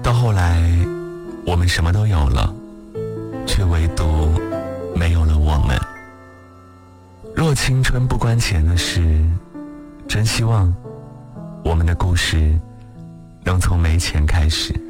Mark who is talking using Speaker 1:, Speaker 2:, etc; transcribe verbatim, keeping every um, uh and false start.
Speaker 1: 到后来我们什么都有了，却唯独没有了我们。若青春不关钱的事，真希望我们的故事能从没钱开始。